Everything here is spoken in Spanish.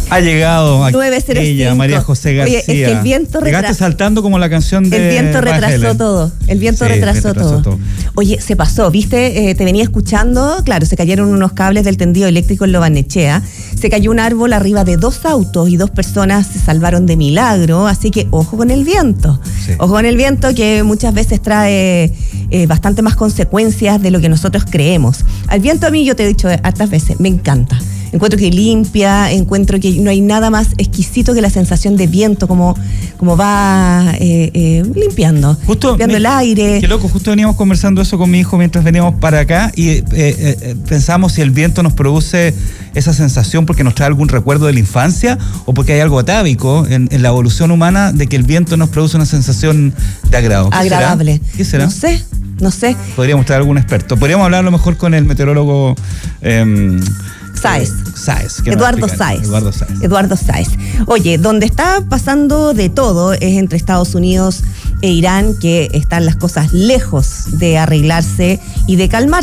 Ha llegado aquí 9:05. ella, María José García. Oye, es que el viento Llegaste saltando como la canción de El viento retrasó Helen. todo. El viento Sí, retrasó todo. Oye, se pasó, ¿viste? Te venía escuchando, claro, se cayeron unos cables del tendido eléctrico en Lo Barnechea. Se cayó un árbol arriba de 2 autos y 2 personas se salvaron de milagro. Así que ojo con el viento. Sí. Ojo con el viento, que muchas veces trae bastante más consecuencias de lo que nosotros creemos. Al viento, a mí, yo te he dicho hartas veces, me encanta. Encuentro que limpia, encuentro que no hay nada más exquisito que la sensación de viento, como va limpiando el aire. Qué loco, justo veníamos conversando eso con mi hijo mientras veníamos para acá y pensamos si el viento nos produce esa sensación porque nos trae algún recuerdo de la infancia o porque hay algo atávico en la evolución humana de que el viento nos produce una sensación de agrado. Agradable. ¿Qué será? No sé. Podríamos traer algún experto. Podríamos hablar a lo mejor con el meteorólogo Sáez. Eduardo Sáez. Oye, donde está pasando de todo es entre Estados Unidos e Irán, que están las cosas lejos de arreglarse y de calmarse.